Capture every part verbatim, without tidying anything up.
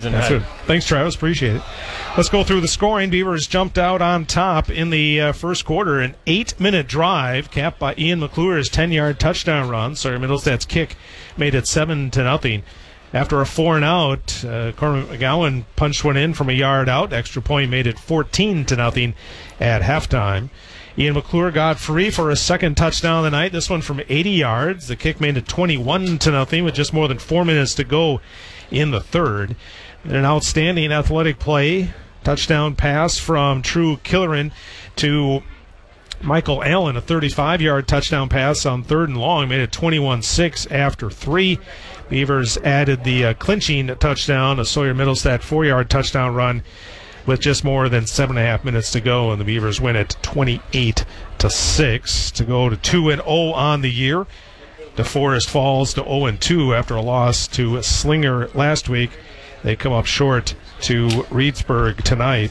Washington That's had. it. Thanks, Travis. Appreciate it. Let's go through the scoring. Beavers jumped out on top in the uh, first quarter. An eight-minute drive capped by Ian McClure's ten-yard touchdown run. Sawyer Middlestad's kick made it seven to nothing. After a four and out, uh, Cormac McGowan punched one in from a yard out. Extra point made it fourteen to nothing at halftime. Ian McClure got free for a second touchdown of the night. This one from eighty yards. The kick made it twenty-one to nothing with just more than four minutes to go in the third. An outstanding athletic play. Touchdown pass from True Killerin to Michael Allen, a thirty-five-yard touchdown pass on third and long, made it twenty-one six after three. Beavers added the uh, clinching touchdown, a Sawyer Middlestad four-yard touchdown run with just more than seven and a half minutes to go, and the Beavers win it twenty-eight to six to go to two and oh on the year. DeForest falls to oh and two after a loss to Slinger last week. They come up short to Reedsburg tonight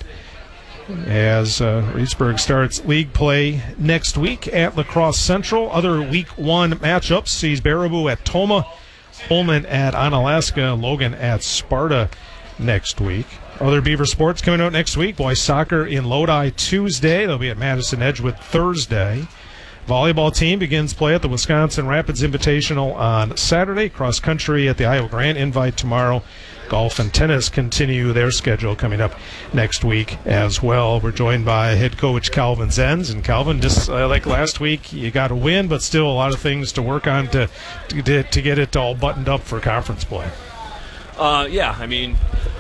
as uh, Reedsburg starts league play next week at La Crosse Central. Other week one matchups sees Baraboo at Toma, Holman at Onalaska, Logan at Sparta next week. Other Beaver sports coming out next week. Boys soccer in Lodi Tuesday. They'll be at Madison Edgewood Thursday. Volleyball team begins play at the Wisconsin Rapids Invitational on Saturday. Cross country at the Iowa Grant Invite tomorrow. Golf and tennis continue their schedule coming up next week as well. We're joined by head coach Calvin Zenz. And Calvin, just uh, like last week, you got to win, but still a lot of things to work on to to, to get it all buttoned up for conference play. Uh, yeah, I mean,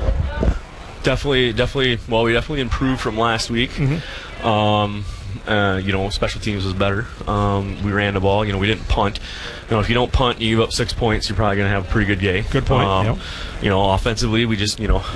definitely, definitely. Well, we definitely improved from last week. Mm-hmm. Um, uh, you know, special teams was better. Um, we ran the ball. You know, we didn't punt. You know, if you don't punt, you give up six points, you're probably going to have a pretty good game. Good point. Um, yep. You know, offensively, we just, you know,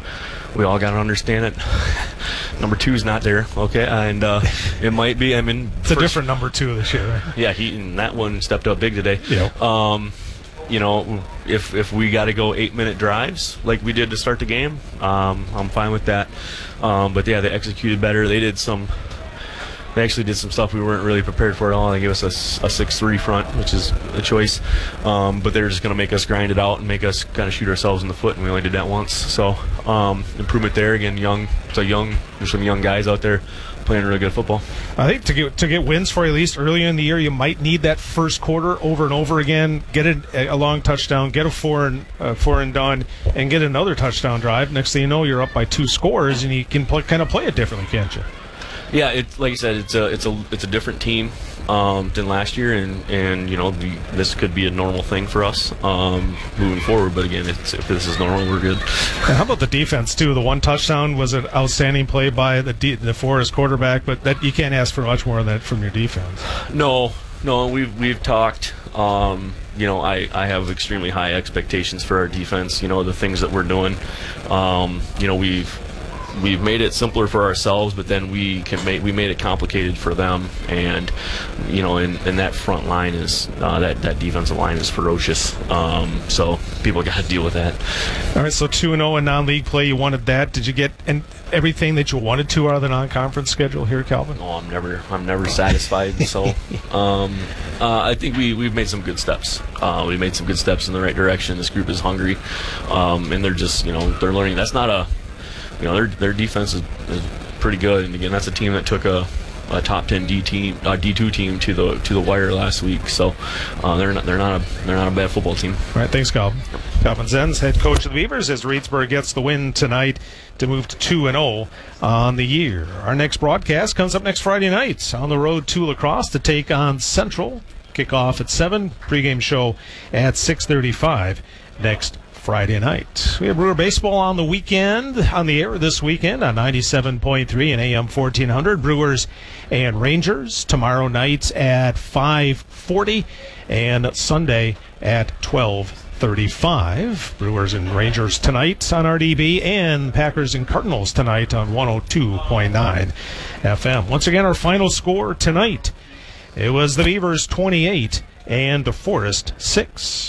we all got to understand it. Number two is not there, okay, and uh, it might be. I mean, it's first, a different number two this year, right? Yeah, he and that one stepped up big today. Yeah. Um, you know, if if we got to go eight-minute drives like we did to start the game, um, I'm fine with that. Um, but yeah, they executed better. They did some. They actually did some stuff we weren't really prepared for at all. They gave us a, a six three front, which is a choice. Um, but they're just going to make us grind it out and make us kind of shoot ourselves in the foot, and we only did that once. So um, improvement there. Again, young. It's a young. There's some young guys out there playing really good football. I think to get to get wins for you, at least early in the year, you might need that first quarter over and over again. Get a, a long touchdown, get a four and uh, four and done, and get another touchdown drive. Next thing you know, you're up by two scores, and you can play, kind of play it differently, can't you? Yeah, it's like I said, it's a it's a it's a different team um, than last year, and, and you know the, this could be a normal thing for us um, moving forward. But again, it's, if this is normal, we're good. And how about the defense too? The one touchdown was an outstanding play by the D, the Forest quarterback, but that you can't ask for much more than that from your defense. No, no, we've we've talked. Um, you know, I, I have extremely high expectations for our defense. You know, the things that we're doing. Um, you know, we've. We've made it simpler for ourselves, but then we can make we made it complicated for them. And you know, and, and that front line is uh, that that defensive line is ferocious. Um, so people got to deal with that. All right, so two and zero in non-league play. You wanted that. Did you get and everything that you wanted to out of the non-conference schedule here, Calvin? Oh, I'm never I'm never satisfied. So um, uh, I think we we've made some good steps. Uh, we made some good steps in the right direction. This group is hungry, um, and they're just you know they're learning. That's not a You know their their defense is, is pretty good, and again that's a team that took a, a top ten D team, uh, D two team to the to the wire last week. So uh, they're not they're not a they're not a bad football team. All right, thanks, Calvin. Calvin Zenz, head coach of the Beavers, as Reedsburg gets the win tonight to move to two and zero on the year. Our next broadcast comes up next Friday night on the road to La Crosse to take on Central. Kickoff at seven. Pregame show at six thirty-five next Friday night. We have Brewer Baseball on the weekend, on the air this weekend on ninety-seven point three and A M fourteen hundred. Brewers and Rangers tomorrow night at five forty and Sunday at twelve thirty-five. Brewers and Rangers tonight on R D B, and Packers and Cardinals tonight on one oh two point nine F M. Once again, our final score tonight, it was the Beavers twenty-eight and the Forest six.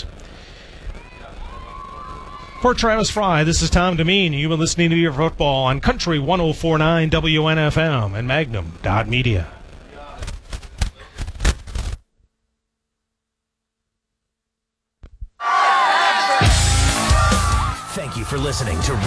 For Travis Fry, this is Tom Demeen. You've been listening to Beaver Football on Country one oh four point nine W N F M and Magnum dot media. Thank you for listening to